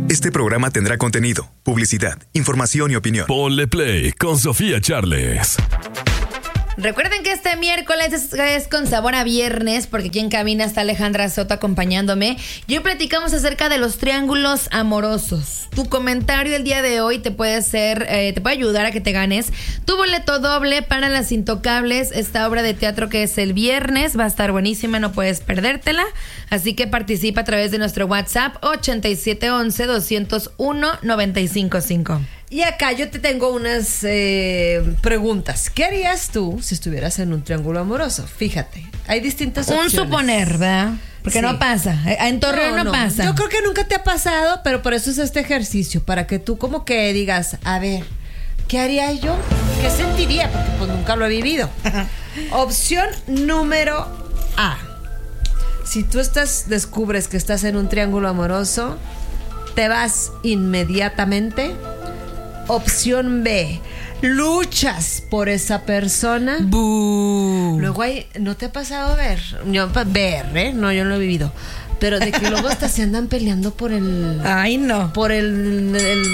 Este programa tendrá contenido, publicidad, información y opinión. Ponle play con Sofía Charles. Recuerden que este miércoles es con sabor a viernes, porque aquí en cabina está Alejandra Soto acompañándome. Y hoy platicamos acerca de los triángulos amorosos. Tu comentario el día de hoy te puede ayudar a que te ganes tu boleto doble para Las Intocables, esta obra de teatro que es el viernes. Va a estar buenísima, no puedes perdértela. Así que participa a través de nuestro WhatsApp 8711-201-955. Y acá yo te tengo unas preguntas. ¿Qué harías tú si estuvieras en un triángulo amoroso? Fíjate, hay distintas opciones. Un suponer, ¿verdad? Porque sí. No pasa. En Torreón no pasa. Yo creo que nunca te ha pasado, pero por eso es este ejercicio, para que tú como que digas, a ver, ¿qué haría yo? ¿Qué sentiría? Porque pues nunca lo he vivido. Opción número A. Si tú descubres que estás en un triángulo amoroso, te vas inmediatamente. Opción B, luchas por esa persona. ¡Bú! Luego ¿no te ha pasado ver? No, yo no lo he vivido. Pero de que luego hasta se andan peleando por el... Ay, no. Por el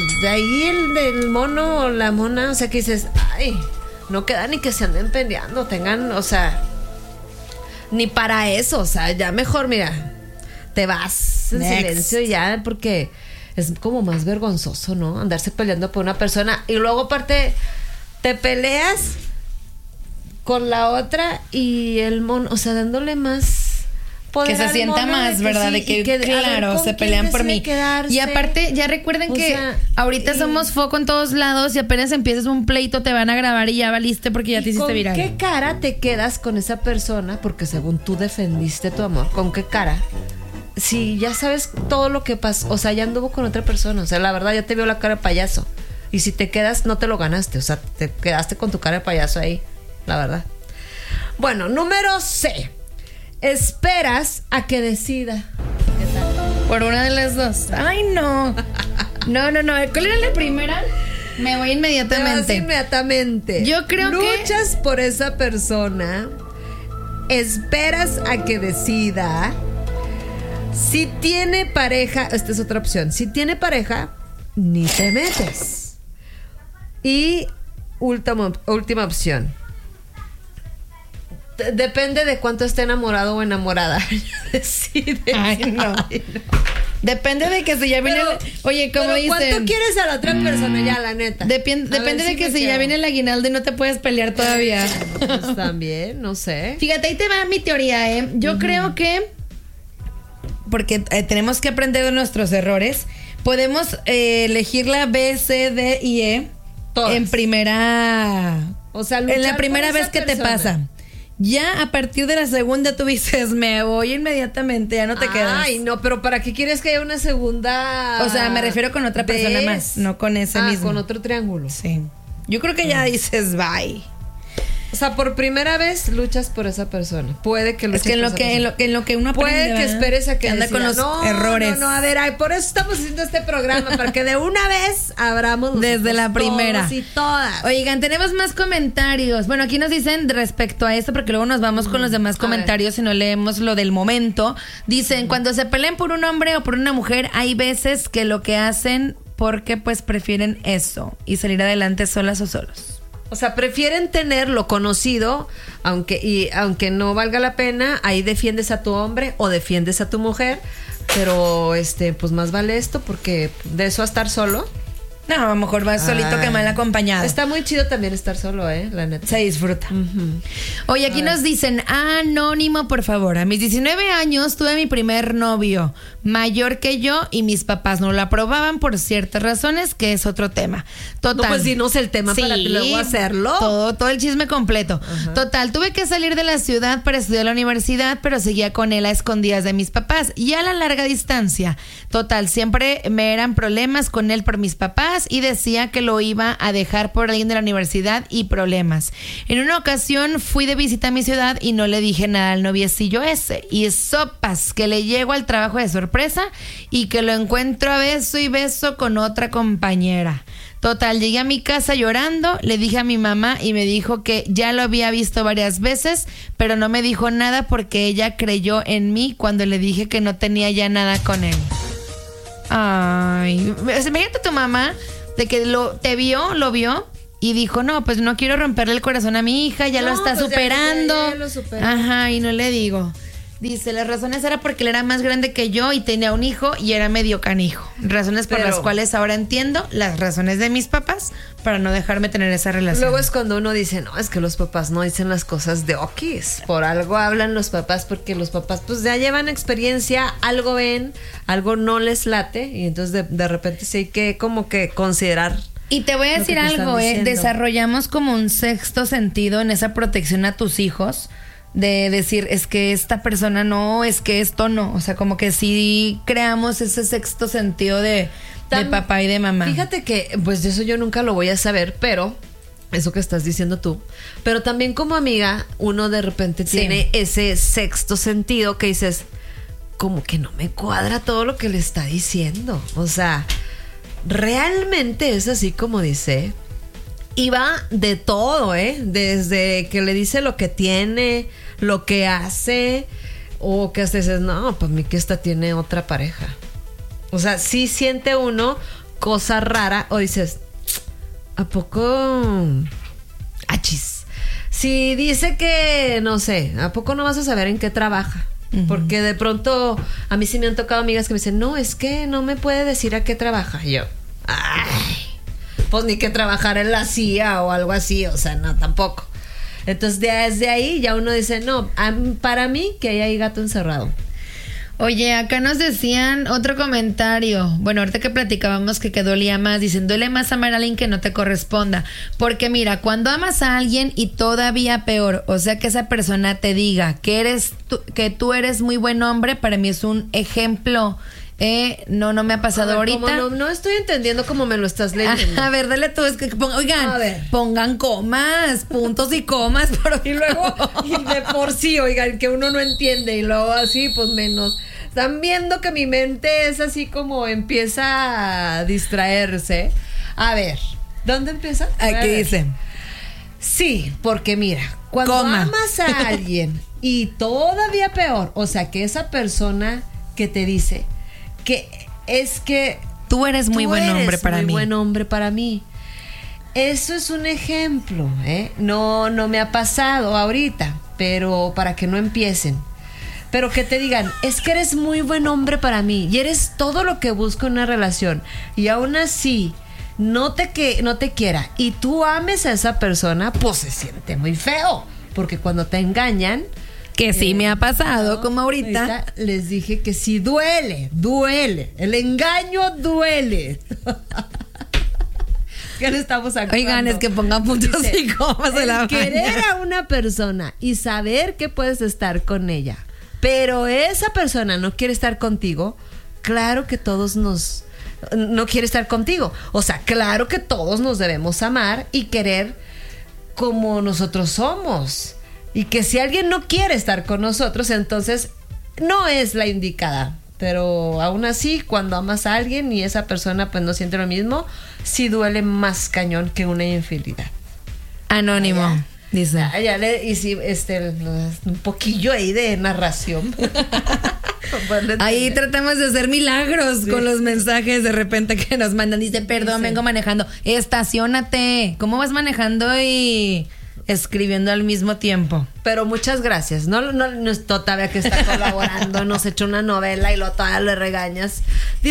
mono o la mona. O sea, que dices, ay, no queda ni que se anden peleando. Tengan, o sea, ni para eso. O sea, ya mejor, mira, te vas en silencio ya, porque... es como más vergonzoso, ¿no? Andarse peleando por una persona y luego aparte te peleas con la otra y el mono, o sea, dándole más poder que se sienta mono, más, ¿verdad? Sí, de que claro, se pelean por mí. Quedarse. Y aparte, ya recuerden que ahorita somos foco en todos lados y apenas empiezas un pleito te van a grabar y ya valiste porque ya te hiciste viral. ¿Con qué cara te quedas con esa persona? Porque según tú defendiste tu amor, ¿con qué cara? Sí, ya sabes todo lo que pasó. O sea, ya anduvo con otra persona. O sea, la verdad ya te vio la cara de payaso. Y si te quedas, no te lo ganaste. O sea, te quedaste con tu cara de payaso ahí. La verdad. Bueno, número C. Esperas a que decida. ¿Qué tal? Por una de las dos. Ay, no. No. ¿Cuál era la primera? Me voy inmediatamente. Te vas inmediatamente. Yo creo luchas por esa persona. Esperas a que decida. Si tiene pareja, esta es otra opción. Si tiene pareja, ni te metes. Y última opción. Depende de cuánto esté enamorado o enamorada. Decide. Ay, no. Depende de que si ya viene. Oye, como dicen. ¿Cuánto quieres a la otra persona ya, la neta? Depende de que si ya viene el aguinaldo y no te puedes pelear todavía. Pues también, no sé. Fíjate, ahí te va mi teoría, ¿eh? Yo creo que. Porque tenemos que aprender de nuestros errores. Podemos elegir la B, C, D y E. Todas. En primera. O sea, en la primera vez que te pasa. Ya a partir de la segunda tú dices, me voy inmediatamente, ya no te quedas. Ay, no, pero ¿para qué quieres que haya una segunda? O sea, me refiero con otra persona más, no con ese mismo. Con otro triángulo. Sí. Yo creo que ya dices bye. O sea, por primera vez luchas por esa persona. Puede que luches por esa persona. En lo que uno aprende, puede que esperes a que anda con los errores. No, a ver, por eso estamos haciendo este programa, para que de una vez abramos desde la primera. Y todas. Oigan, tenemos más comentarios. Bueno, aquí nos dicen respecto a esto, porque luego nos vamos con los demás comentarios y no leemos lo del momento. Dicen, cuando se pelean por un hombre o por una mujer, hay veces que lo que hacen porque pues prefieren eso y salir adelante solas o solos. O sea, prefieren tenerlo conocido, aunque no valga la pena, ahí defiendes a tu hombre o defiendes a tu mujer, pero pues más vale esto, porque de eso a estar solo. No, a lo mejor vas solito que mal acompañado. Está muy chido también estar solo, la neta. Se disfruta. Oye, aquí nos dicen, anónimo, por favor. A mis 19 años tuve mi primer novio, mayor que yo, y mis papás no lo aprobaban por ciertas razones, que es otro tema. Total. No, pues dinos el tema para luego hacerlo. Todo el chisme completo. Ajá. Total, tuve que salir de la ciudad para estudiar la universidad, pero seguía con él a escondidas de mis papás y a la larga distancia. Total, siempre me eran problemas con él por mis papás y decía que lo iba a dejar por alguien de la universidad y problemas. En una ocasión fui de visita a mi ciudad y no le dije nada al noviecillo ese. Y sopas, que le llego al trabajo de sorpresa y que lo encuentro a beso y beso con otra compañera. Total, llegué a mi casa llorando, le dije a mi mamá y me dijo que ya lo había visto varias veces, pero no me dijo nada porque ella creyó en mí cuando le dije que no tenía ya nada con él. Ay, imagínate tu mamá de que lo vio y dijo, no, pues no quiero romperle el corazón a mi hija, ya lo está pues superando. ya lo superó. Ajá, y no le digo. Dice, las razones era porque él era más grande que yo y tenía un hijo y era medio canijo. Razones por las cuales ahora entiendo las razones de mis papás para no dejarme tener esa relación. Luego es cuando uno dice, no, es que los papás no dicen las cosas de okis. Por algo hablan los papás, porque los papás pues ya llevan experiencia, algo ven, algo no les late y entonces de repente sí hay que como que considerar. Y te voy a decir algo, desarrollamos como un sexto sentido en esa protección a tus hijos. De decir, es que esta persona no, es que esto no. O sea, como que sí creamos ese sexto sentido de papá y de mamá. Fíjate que, pues de eso yo nunca lo voy a saber, pero eso que estás diciendo tú. Pero también como amiga, uno de repente tiene ese sexto sentido que dices, como que no me cuadra todo lo que le está diciendo. O sea, realmente es así como dice. Y va de todo, desde que le dice lo que tiene, lo que hace, o que hasta dices, no, para mí que esta tiene otra pareja. O sea, sí siente uno cosa rara, o dices, ¿a poco? Achis. Si dice que, no sé, ¿a poco no vas a saber en qué trabaja? Uh-huh. Porque de pronto a mí sí me han tocado amigas que me dicen, no, es que no me puede decir a qué trabaja. Y yo, ay, pues ni que trabajar en la CIA o algo así, o sea, no, tampoco. Entonces desde ahí ya uno dice, no, para mí que ahí hay gato encerrado. Oye, acá nos decían otro comentario. Bueno, ahorita que platicábamos que dolía más, dicen, duele más amar a alguien que no te corresponda. Porque mira, cuando amas a alguien y todavía peor, o sea que esa persona te diga que tú eres muy buen hombre, para mí es un ejemplo. No me ha pasado ahorita. No estoy entendiendo cómo me lo estás leyendo. A ver, dale tú. Es que pongan comas, puntos y comas. Y luego, y de por sí, oigan, que uno no entiende. Y luego así, pues menos. Están viendo que mi mente es así como empieza a distraerse. A ver, ¿dónde empieza? Aquí dice. Sí, porque mira, cuando amas a alguien y todavía peor, o sea, que esa persona que te dice que es que tú eres muy buen hombre para mí. Muy buen hombre para mí. Eso es un ejemplo, No me ha pasado ahorita, pero para que no empiecen. Pero que te digan, es que eres muy buen hombre para mí y eres todo lo que busco en una relación. Y aún así no te quiera y tú ames a esa persona, pues se siente muy feo. Porque cuando te engañan, que sí me ha pasado, no, como ahorita les dije que sí duele. El engaño duele. ¿Qué le estamos actuando? Oigan, es que pongan puntos y comas de la querer a una persona y saber que puedes estar con ella, pero esa persona no quiere estar contigo, claro que no quiere estar contigo. O sea, claro que todos nos debemos amar y querer como nosotros somos. Y que si alguien no quiere estar con nosotros, entonces no es la indicada. Pero aún así, cuando amas a alguien y esa persona pues no siente lo mismo, sí duele más cañón que una infidelidad. Anónimo, dice. Y sí, un poquillo ahí de narración. Ahí tratamos de hacer milagros con los mensajes de repente que nos mandan. Dice, perdón, vengo manejando. Estaciónate. ¿Cómo vas manejando y escribiendo al mismo tiempo? Pero muchas gracias. No es todavía que está colaborando, nos echó una novela y lo todavía le regañas.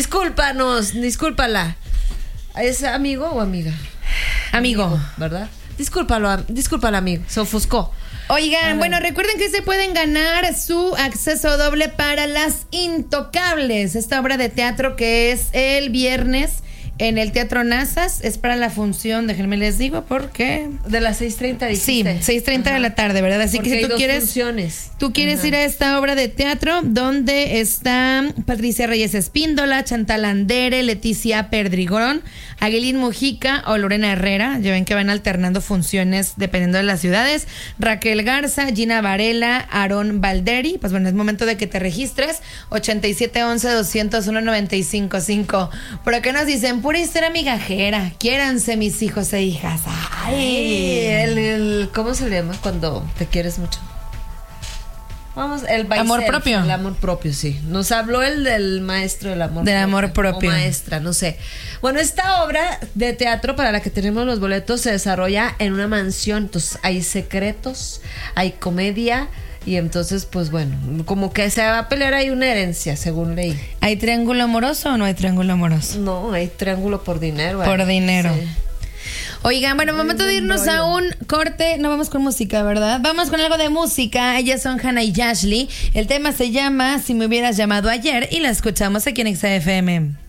Discúlpala. ¿Es amigo o amiga? Amigo, ¿verdad? Discúlpala, amigo. Se ofuscó. Oigan, bueno, recuerden que se pueden ganar su acceso doble para Las Intocables, esta obra de teatro que es el viernes en el Teatro Nazas. Es para la función, déjenme les digo, porque de las 6:30 dijiste. Sí, 6:30 de la tarde, ¿verdad? Así porque que si tú quieres ir a esta obra de teatro donde están Patricia Reyes Espíndola, Chantal Andere, Leticia Perdigón, Aguilín Mujica o Lorena Herrera. Ya ven que van alternando funciones dependiendo de las ciudades. Raquel Garza, Gina Varela, Aarón Valderi. Pues bueno, es momento de que te registres. 8711-201-955. Por acá nos dicen, pura historia migajera. Quiéranse mis hijos e hijas. Ay, ¿cómo se le llama cuando te quieres mucho? Vamos, el Amor propio. El amor propio, sí. Nos habló el del maestro del amor Del amor propio. O maestra, no sé. Bueno, esta obra de teatro para la que tenemos los boletos se desarrolla en una mansión. Entonces hay secretos, hay comedia. Y entonces, pues bueno, como que se va a pelear ahí una herencia, según leí. ¿Hay triángulo amoroso o no hay triángulo amoroso? No, hay triángulo por dinero. Por dinero. Sí. Oigan, bueno, momento de irnos a un corte. No vamos con música, ¿verdad? Vamos con algo de música. Ellas son Hannah y Ashley. El tema se llama Si me hubieras llamado ayer y la escuchamos aquí en XFM.